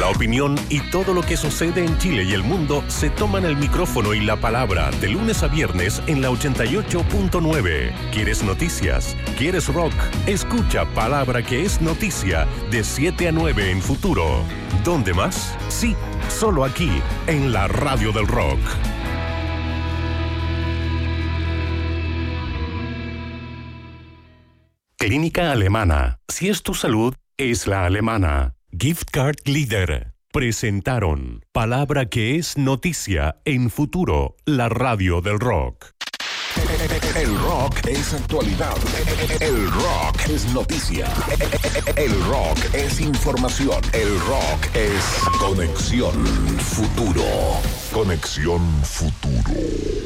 La opinión y todo lo que sucede en Chile y el mundo se toman el micrófono y la palabra de lunes a viernes en la 88.9. ¿Quieres noticias? ¿Quieres rock? Escucha Palabra que es noticia de 7 a 9 en Futuro. ¿Dónde más? Sí, solo aquí, en la radio del rock. Clínica Alemana. Si es tu salud, es la alemana. Gift Card Leader. Presentaron Palabra que es noticia en Futuro, la radio del rock. El rock es actualidad. El rock es noticia. El rock es información. El rock es Conexión Futuro. Conexión Futuro.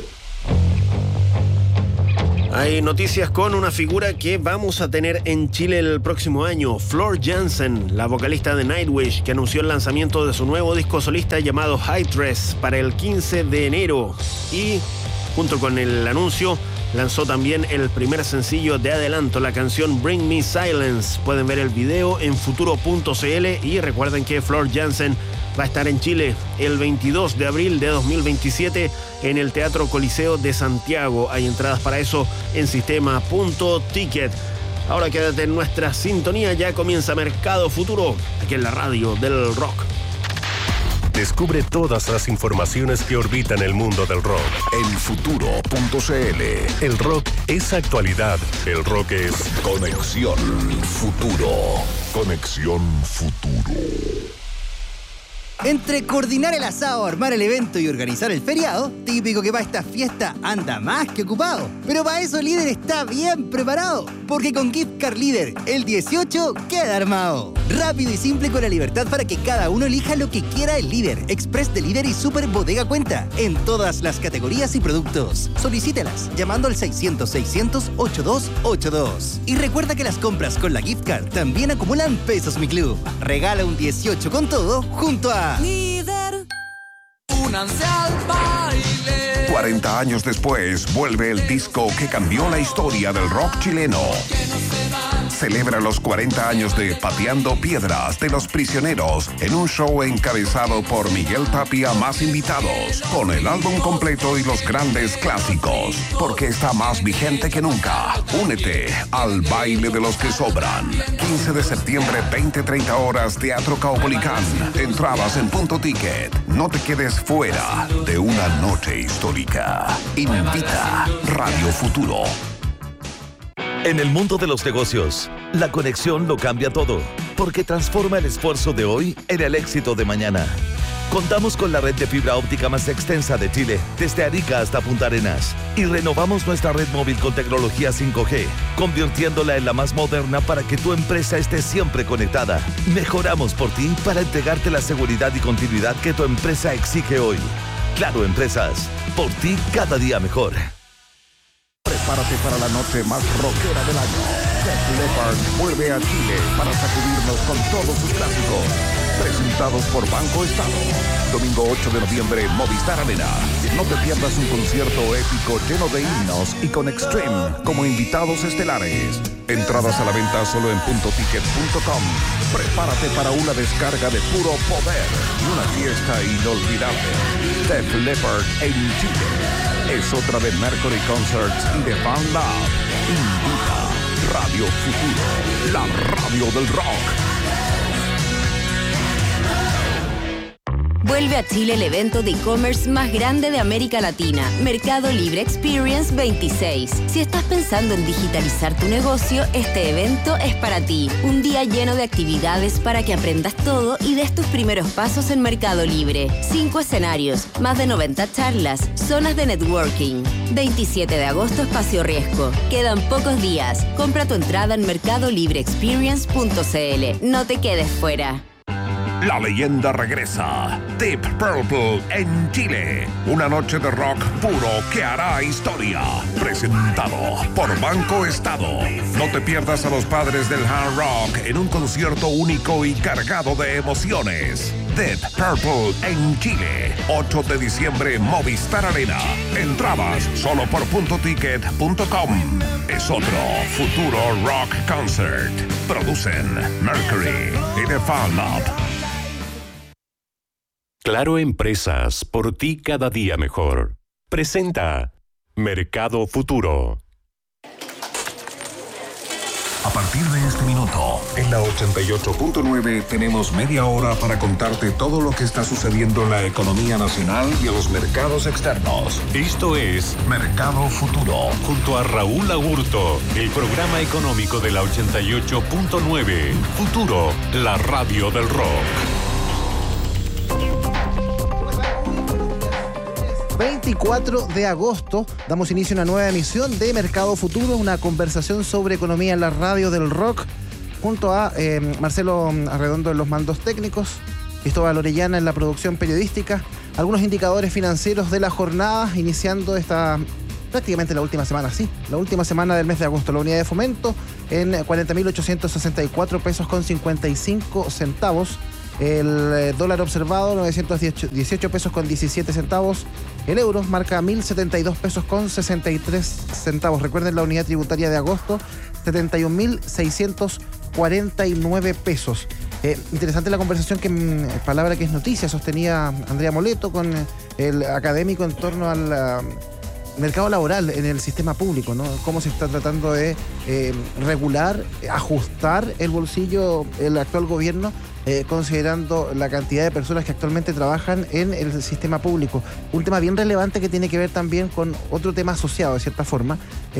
Hay noticias con una figura que vamos a tener en Chile el próximo año. Floor Jansen, la vocalista de Nightwish, que anunció el lanzamiento de su nuevo disco solista llamado High Dress para el 15 de enero. Y junto con el anuncio, lanzó también el primer sencillo de adelanto, la canción Bring Me Silence. Pueden ver el video en futuro.cl y recuerden que Floor Jansen va a estar en Chile el 22 de abril de 2027 en el Teatro Coliseo de Santiago. Hay entradas para eso en sistema.ticket. Ahora quédate en nuestra sintonía, ya comienza Mercado Futuro, aquí en la radio del rock. Descubre todas las informaciones que orbitan el mundo del rock en futuro.cl. El rock es actualidad. El rock es Conexión Futuro. Conexión Futuro. Entre coordinar el asado, armar el evento y organizar el feriado, típico que para esta fiesta anda más que ocupado. Pero para eso Líder está bien preparado, porque con Gift Card Líder, el 18 queda armado. Rápido y simple con la libertad para que cada uno elija lo que quiera el Líder, Express de Líder y Super Bodega Cuenta, en todas las categorías y productos. Solicítelas llamando al 600-600-8282. Y recuerda que las compras con la Gift Card también acumulan pesos Mi Club. Regala un 18 con todo junto a Líder. Únanse al baile. 40 años después, vuelve el disco que cambió la historia del rock chileno. Celebra los 40 años de Pateando Piedras de Los Prisioneros en un show encabezado por Miguel Tapia más invitados, con el álbum completo y los grandes clásicos, porque está más vigente que nunca. Únete al baile de los que sobran. 15 de septiembre, 20-30 horas, Teatro Caupolicán. Entradas en Punto Ticket. No te quedes fuera de una noche histórica. Invita Radio Futuro. En el mundo de los negocios, la conexión lo cambia todo, porque transforma el esfuerzo de hoy en el éxito de mañana. Contamos con la red de fibra óptica más extensa de Chile, desde Arica hasta Punta Arenas, y renovamos nuestra red móvil con tecnología 5G, convirtiéndola en la más moderna para que tu empresa esté siempre conectada. Mejoramos por ti para entregarte la seguridad y continuidad que tu empresa exige hoy. Claro Empresas, por ti cada día mejor. Prepárate para la noche más rockera del año. Def Leppard vuelve a Chile para sacudirnos con todos sus clásicos. Presentados por Banco Estado. Domingo 8 de noviembre, Movistar Arena. No te pierdas un concierto épico lleno de himnos y con Extreme como invitados estelares. Entradas a la venta solo en puntoticket.com. Prepárate para una descarga de puro poder y una fiesta inolvidable. Def Leppard en Chile. Es otra de Mercury Concerts y de Fan Lab. Invita Radio Futuro, la radio del rock. Vuelve a Chile el evento de e-commerce más grande de América Latina, Mercado Libre Experience 26. Si estás pensando en digitalizar tu negocio, este evento es para ti. Un día lleno de actividades para que aprendas todo y des tus primeros pasos en Mercado Libre. 5 escenarios, más de 90 charlas, zonas de networking. 27 de agosto, Espacio Riesgo. Quedan pocos días. Compra tu entrada en mercadolibreexperience.cl. No te quedes fuera. La leyenda regresa. Deep Purple en Chile. Una noche de rock puro que hará historia. Presentado por Banco Estado. No te pierdas a los padres del hard rock en un concierto único y cargado de emociones. Deep Purple en Chile. 8 de diciembre, Movistar Arena. Entradas solo por puntoticket.com. Es otro futuro rock concert. Producen Mercury y The Fan Lab. Claro Empresas, por ti cada día mejor. Presenta Mercado Futuro. A partir de este minuto, en la 88.9 tenemos media hora para contarte todo lo que está sucediendo en la economía nacional y en los mercados externos. Esto es Mercado Futuro. junto a Raúl Agurto, el programa económico de la 88.9. Futuro, la radio del rock. 24 de agosto damos inicio a una nueva emisión de Mercado Futuro, una conversación sobre economía en la radio del rock, junto a Marcelo Arredondo en los mandos técnicos, Cristóbal Orellana en la producción periodística, algunos indicadores financieros de la jornada, iniciando prácticamente la última semana, la última semana del mes de agosto. La unidad de fomento en 40.864 pesos con 55 centavos. El dólar observado, 918 pesos con 17 centavos. El euro marca 1.072 pesos con 63 centavos. Recuerden la unidad tributaria de agosto, 71.649 pesos. Interesante la conversación palabra que es noticia, sostenía Andrea Moleto con el académico en torno al mercado laboral en el sistema público, ¿no? Cómo se está tratando de regular, ajustar el bolsillo el actual gobierno, considerando la cantidad de personas que actualmente trabajan en el sistema público. Un tema bien relevante que tiene que ver también con otro tema asociado, de cierta forma,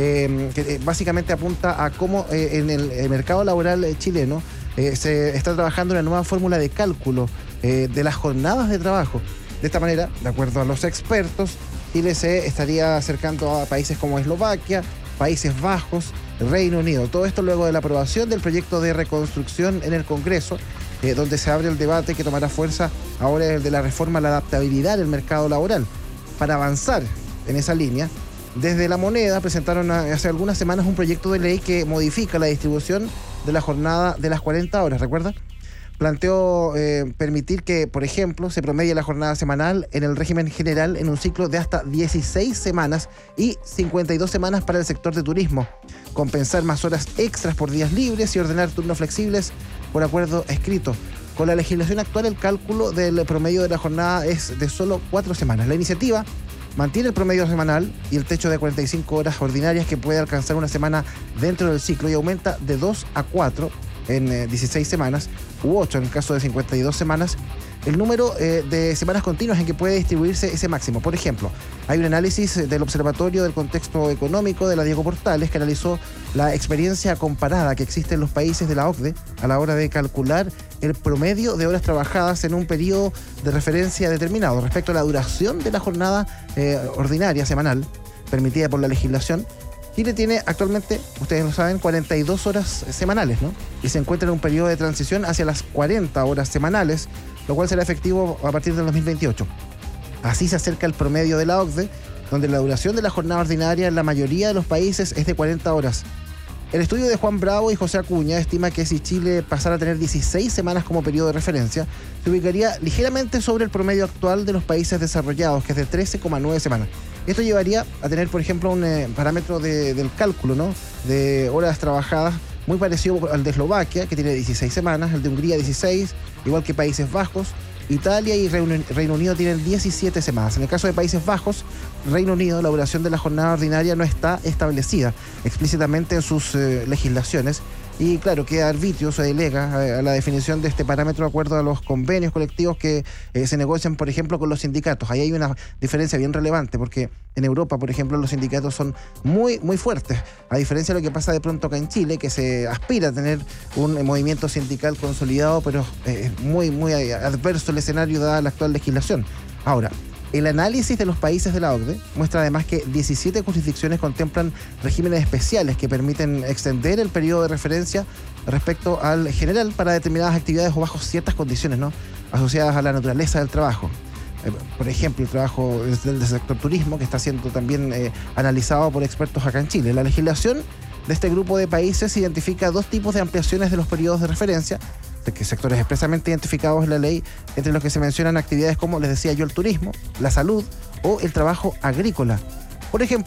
que básicamente apunta a cómo en el mercado laboral chileno se está trabajando una nueva fórmula de cálculo de las jornadas de trabajo. De esta manera, de acuerdo a los expertos, Chile se estaría acercando a países como Eslovaquia, Países Bajos, Reino Unido. Todo esto luego de la aprobación del proyecto de reconstrucción en el Congreso, donde se abre el debate que tomará fuerza ahora el de la reforma a la adaptabilidad del mercado laboral. Para avanzar en esa línea, desde La Moneda presentaron hace algunas semanas un proyecto de ley que modifica la distribución de la jornada de las 40 horas, ¿recuerda? Planteó permitir que, por ejemplo, se promedie la jornada semanal en el régimen general en un ciclo de hasta 16 semanas y 52 semanas para el sector de turismo, compensar más horas extras por días libres y ordenar turnos flexibles por acuerdo escrito. Con la legislación actual, el cálculo del promedio de la jornada es de solo 4 semanas. La iniciativa mantiene el promedio semanal y el techo de 45 horas ordinarias que puede alcanzar una semana dentro del ciclo y aumenta de 2 a 4 en 16 semanas u 8 en el caso de 52 semanas, el número de semanas continuas en que puede distribuirse ese máximo. Por ejemplo, hay un análisis del Observatorio del Contexto Económico de la Diego Portales que analizó la experiencia comparada que existe en los países de la OCDE a la hora de calcular el promedio de horas trabajadas en un periodo de referencia determinado respecto a la duración de la jornada ordinaria semanal permitida por la legislación. Chile tiene actualmente, ustedes lo saben, 42 horas semanales, ¿no? Y se encuentra en un periodo de transición hacia las 40 horas semanales, lo cual será efectivo a partir del 2028. Así se acerca el promedio de la OCDE, donde la duración de la jornada ordinaria en la mayoría de los países es de 40 horas. El estudio de Juan Bravo y José Acuña estima que si Chile pasara a tener 16 semanas como periodo de referencia, se ubicaría ligeramente sobre el promedio actual de los países desarrollados, que es de 13,9 semanas. Esto llevaría a tener, por ejemplo, un parámetro del cálculo, ¿no?, de horas trabajadas muy parecido al de Eslovaquia, que tiene 16 semanas, el de Hungría 16, igual que Países Bajos. Italia y Reino Unido tienen 17 semanas. En el caso de Países Bajos, Reino Unido, la duración de la jornada ordinaria no está establecida explícitamente en sus legislaciones. Y claro, queda arbitrio, se delega a la definición de este parámetro de acuerdo a los convenios colectivos que se negocian, por ejemplo, con los sindicatos. Ahí hay una diferencia bien relevante, porque en Europa, por ejemplo, los sindicatos son muy, muy fuertes, a diferencia de lo que pasa de pronto acá en Chile, que se aspira a tener un movimiento sindical consolidado, pero es muy, muy adverso el escenario dada la actual legislación. Ahora, el análisis de los países de la OCDE muestra además que 17 jurisdicciones contemplan regímenes especiales que permiten extender el periodo de referencia respecto al general para determinadas actividades o bajo ciertas condiciones, ¿no?, asociadas a la naturaleza del trabajo. Por ejemplo, el trabajo del sector turismo, que está siendo también analizado por expertos acá en Chile. La legislación de este grupo de países identifica dos tipos de ampliaciones de los periodos de referencia, que sectores expresamente identificados en la ley, entre los que se mencionan actividades como, les decía yo, el turismo, la salud o el trabajo agrícola. Por ejemplo,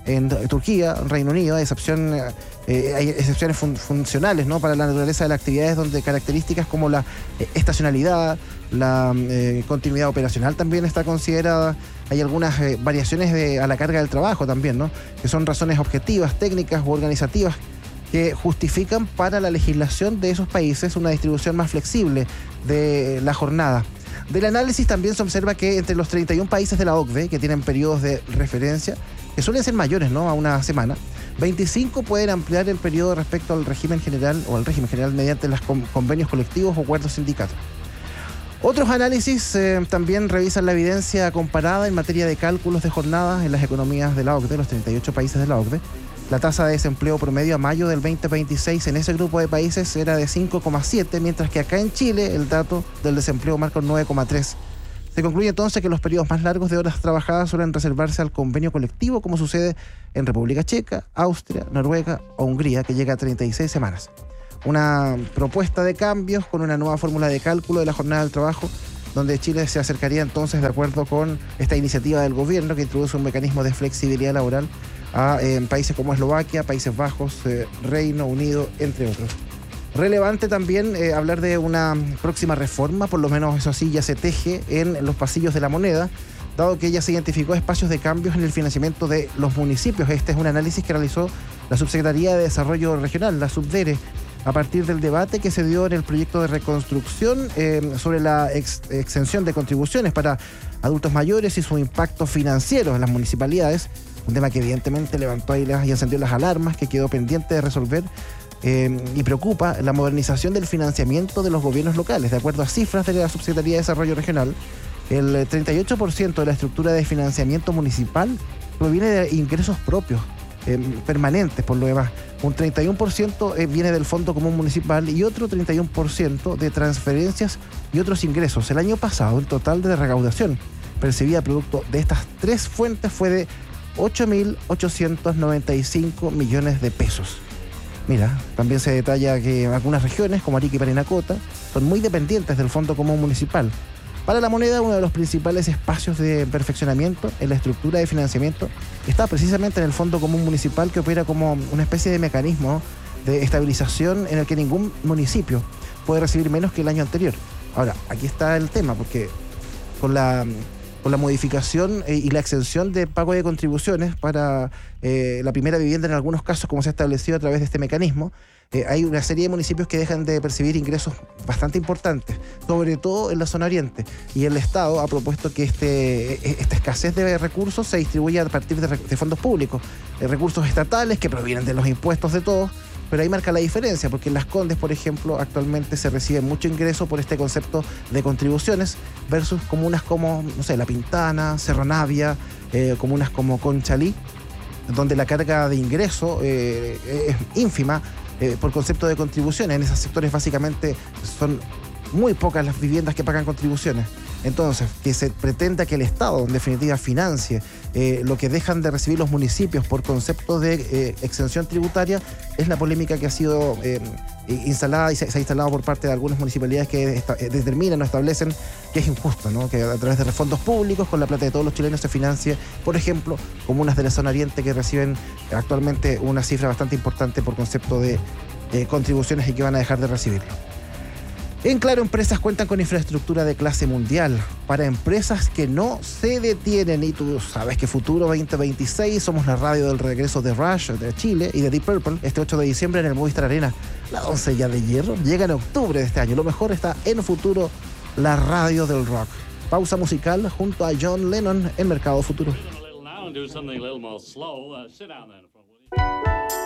en Turquía, Reino Unido, hay excepciones funcionales, ¿no?, para la naturaleza de las actividades, donde características como la estacionalidad, la continuidad operacional también está considerada. Hay algunas variaciones a la carga del trabajo también, ¿no?, que son razones objetivas, técnicas u organizativas que justifican para la legislación de esos países una distribución más flexible de la jornada. Del análisis también se observa que entre los 31 países de la OCDE que tienen periodos de referencia, que suelen ser mayores, ¿no?, a una semana, 25 pueden ampliar el periodo respecto al régimen general mediante los convenios colectivos o acuerdos sindicatos. Otros análisis también revisan la evidencia comparada en materia de cálculos de jornadas en las economías de la OCDE, los 38 países de la OCDE. La tasa de desempleo promedio a mayo del 2026 en ese grupo de países era de 5,7, mientras que acá en Chile el dato del desempleo marca un 9,3. Se concluye entonces que los periodos más largos de horas trabajadas suelen reservarse al convenio colectivo, como sucede en República Checa, Austria, Noruega o Hungría, que llega a 36 semanas. Una propuesta de cambios con una nueva fórmula de cálculo de la jornada del trabajo, donde Chile se acercaría entonces, de acuerdo con esta iniciativa del gobierno que introduce un mecanismo de flexibilidad laboral a países como Eslovaquia, Países Bajos, Reino Unido, entre otros. Relevante también hablar de una próxima reforma, por lo menos eso sí ya se teje en los pasillos de la moneda, dado que ya se identificó espacios de cambios en el financiamiento de los municipios. Este es un análisis que realizó la Subsecretaría de Desarrollo Regional, la Subdere, a partir del debate que se dio en el proyecto de reconstrucción sobre la exención de contribuciones para adultos mayores y su impacto financiero en las municipalidades, un tema que evidentemente levantó ahí y encendió las alarmas, que quedó pendiente de resolver, y preocupa la modernización del financiamiento de los gobiernos locales. De acuerdo a cifras de la Subsecretaría de Desarrollo Regional, el 38% de la estructura de financiamiento municipal proviene de ingresos propios, permanentes por lo demás. Un 31% viene del Fondo Común Municipal y otro 31% de transferencias y otros ingresos. El año pasado, el total de recaudación percibida producto de estas tres fuentes fue de 8.895 millones de pesos. Mira, también se detalla que algunas regiones, como Arica y Parinacota, son muy dependientes del Fondo Común Municipal. Para la moneda, uno de los principales espacios de perfeccionamiento en la estructura de financiamiento está precisamente en el Fondo Común Municipal, que opera como una especie de mecanismo de estabilización en el que ningún municipio puede recibir menos que el año anterior. Ahora, aquí está el tema, porque con la modificación y la exención de pago de contribuciones para la primera vivienda en algunos casos, como se ha establecido a través de este mecanismo, hay una serie de municipios que dejan de percibir ingresos bastante importantes, sobre todo en la zona oriente. Y el Estado ha propuesto que esta escasez de recursos se distribuya a partir de fondos públicos, recursos estatales que provienen de los impuestos de todos. Pero ahí marca la diferencia, porque en Las Condes, por ejemplo, actualmente se recibe mucho ingreso por este concepto de contribuciones versus comunas como, no sé, La Pintana, Cerro Navia, comunas como Conchalí, donde la carga de ingreso es ínfima por concepto de contribuciones. En esos sectores básicamente son muy pocas las viviendas que pagan contribuciones. Entonces, que se pretenda que el Estado, en definitiva, financie lo que dejan de recibir los municipios por concepto de exención tributaria, es la polémica que ha sido instalada y se ha instalado por parte de algunas municipalidades que determinan o establecen que es injusto, ¿no?, que a través de fondos públicos, con la plata de todos los chilenos, se financie, por ejemplo, comunas de la zona oriente que reciben actualmente una cifra bastante importante por concepto de contribuciones y que van a dejar de recibirlo. En Claro Empresas cuentan con infraestructura de clase mundial para empresas que no se detienen. Y tú sabes que Futuro 2026 somos la radio del regreso de Rush, de Chile y de Deep Purple este 8 de diciembre en el Movistar Arena. La doncella de hierro llega en octubre de este año. Lo mejor está en Futuro, la radio del rock. Pausa musical junto a John Lennon en Mercado Futuro.